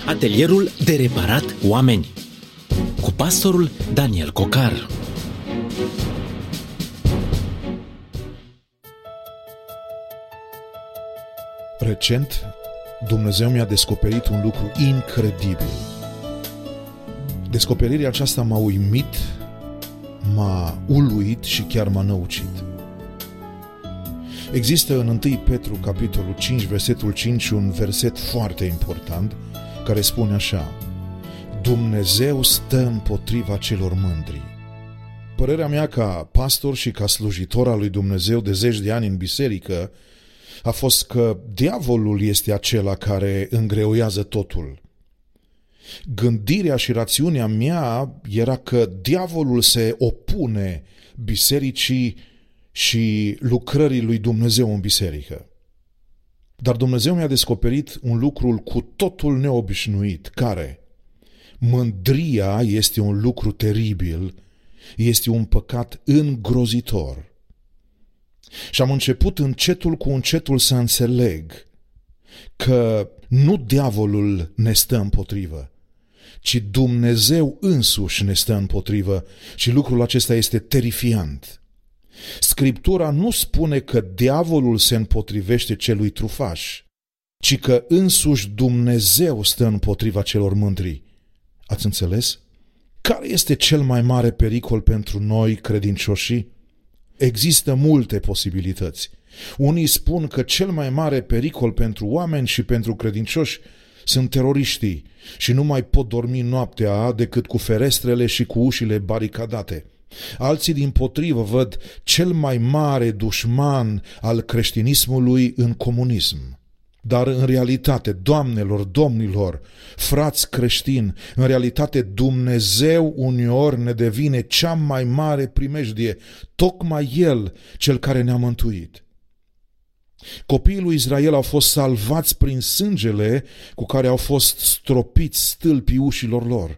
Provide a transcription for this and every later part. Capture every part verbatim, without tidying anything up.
Atelierul de reparat oameni cu pastorul Daniel Cocar. Recent, Dumnezeu mi-a descoperit un lucru incredibil. Descoperirea aceasta m-a uimit, m-a uluit și chiar m-a năucit. Există în întâi Petru, capitolul cinci, versetul cinci, un verset foarte important care spune așa: Dumnezeu stă împotriva celor mândri. Părerea mea ca pastor și ca slujitor al lui Dumnezeu de zeci de ani în biserică a fost că diavolul este acela care îngreuiază totul. Gândirea și rațiunea mea era că diavolul se opune bisericii și lucrării lui Dumnezeu în biserică. Dar Dumnezeu mi-a descoperit un lucru cu totul neobișnuit, care mândria este un lucru teribil, este un păcat îngrozitor. Și am început încetul cu încetul să înțeleg că nu diavolul ne stă împotrivă, ci Dumnezeu însuși ne stă împotrivă și lucrul acesta este terifiant. Scriptura nu spune că diavolul se împotrivește celui trufaș, ci că însuși Dumnezeu stă împotriva celor mândri. Ați înțeles? Care este cel mai mare pericol pentru noi credincioșii? Există multe posibilități. Unii spun că cel mai mare pericol pentru oameni și pentru credincioși sunt teroriștii și nu mai pot dormi noaptea decât cu ferestrele și cu ușile baricadate. Alții dimpotrivă văd cel mai mare dușman al creștinismului în comunism. Dar în realitate, doamnelor, domnilor, frați creștini, în realitate Dumnezeu uneori ne devine cea mai mare primejdie, tocmai El cel care ne-a mântuit. Copiii lui Israel au fost salvați prin sângele cu care au fost stropiți stâlpii ușilor lor.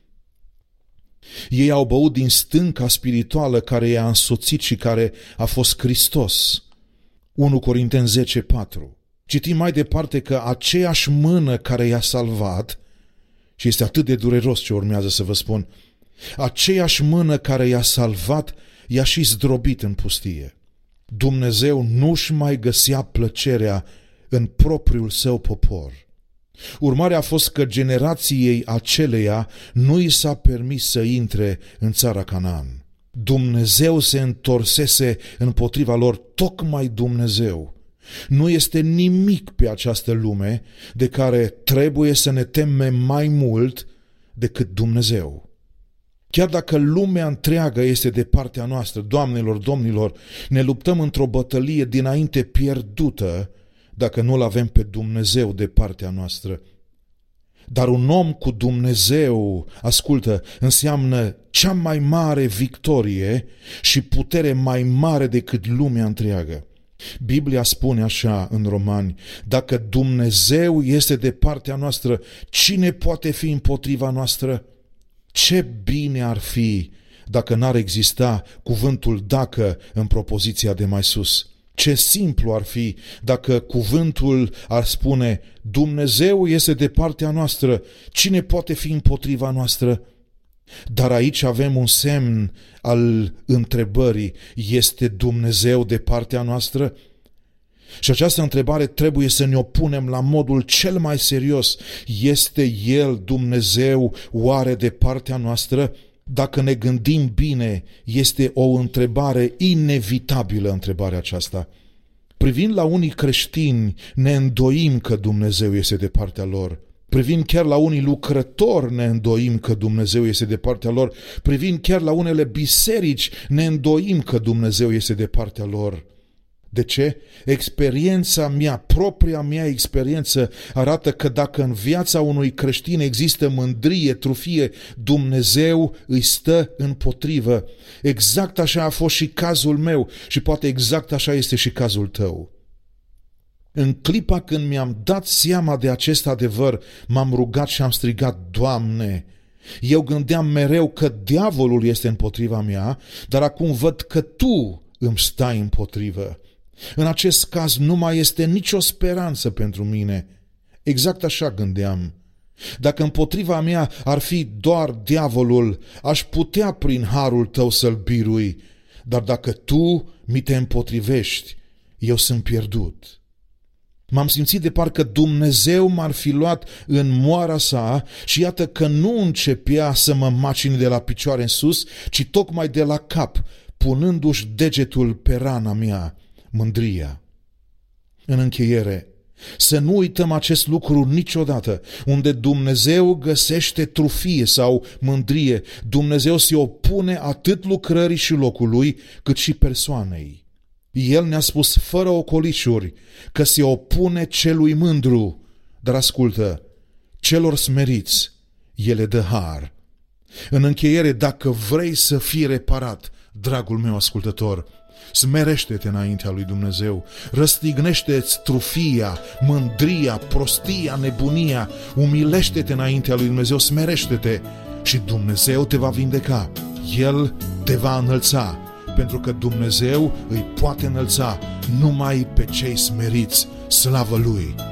Ei au băut din stânca spirituală care i-a însoțit și care a fost Hristos. unu Corinteni zece patru. Citim mai departe că aceeași mână care i-a salvat, și este atât de dureros ce urmează să vă spun, aceeași mână care i-a salvat i-a și zdrobit în pustie. Dumnezeu nu-și mai găsea plăcerea în propriul său popor. Urmarea a fost că generației aceleia nu i s-a permis să intre în țara Canaan. Dumnezeu se întorsese împotriva lor, tocmai Dumnezeu. Nu este nimic pe această lume de care trebuie să ne temem mai mult decât Dumnezeu. Chiar dacă lumea întreagă este de partea noastră, doamnelor, domnilor, ne luptăm într-o bătălie dinainte pierdută dacă nu-L avem pe Dumnezeu de partea noastră. Dar un om cu Dumnezeu, ascultă, înseamnă cea mai mare victorie și putere mai mare decât lumea întreagă. Biblia spune așa în Romani: dacă Dumnezeu este de partea noastră, cine poate fi împotriva noastră? Ce bine ar fi dacă n-ar exista cuvântul dacă în propoziția de mai sus. Ce simplu ar fi dacă cuvântul ar spune: Dumnezeu este de partea noastră, cine poate fi împotriva noastră? Dar aici avem un semn al întrebării: este Dumnezeu de partea noastră? Și această întrebare trebuie să ne o punem la modul cel mai serios. Este El, Dumnezeu, oare de partea noastră? Dacă ne gândim bine, este o întrebare inevitabilă, întrebarea aceasta. Privind la unii creștini, ne îndoim că Dumnezeu este de partea lor. Privind chiar la unii lucrători, ne îndoim că Dumnezeu este de partea lor. Privind chiar la unele biserici, ne îndoim că Dumnezeu este de partea lor. De ce? Experiența mea, propria mea experiență arată că dacă în viața unui creștin există mândrie, trufie, Dumnezeu îi stă împotrivă. Exact așa a fost și cazul meu și poate exact așa este și cazul tău. În clipa când mi-am dat seama de acest adevăr, m-am rugat și am strigat: Doamne, eu gândeam mereu că diavolul este împotriva mea, dar acum văd că Tu îmi stai împotrivă. În acest caz nu mai este nicio speranță pentru mine. Exact așa gândeam. Dacă împotriva mea ar fi doar diavolul, aș putea prin harul tău să-l birui, dar dacă tu mi te împotrivești, eu sunt pierdut. M-am simțit de parcă Dumnezeu m-ar fi luat în moara sa și iată că nu începea să mă macine de la picioare în sus, ci tocmai de la cap, punându-și degetul pe rana mea, mândria. În încheiere, să nu uităm acest lucru niciodată. Unde Dumnezeu găsește trufie sau mândrie, Dumnezeu se opune atât lucrării și locului, cât și persoanei. El ne-a spus fără ocolișuri că se opune celui mândru, dar ascultă, celor smeriți El le dă har. În încheiere, dacă vrei să fii reparat, dragul meu ascultător, smerește-te înaintea lui Dumnezeu, răstignește-ți trufia, mândria, prostia, nebunia, umilește-te înaintea lui Dumnezeu, smerește-te și Dumnezeu te va vindeca. El te va înălța, pentru că Dumnezeu îi poate înălța numai pe cei smeriți. Slavă Lui!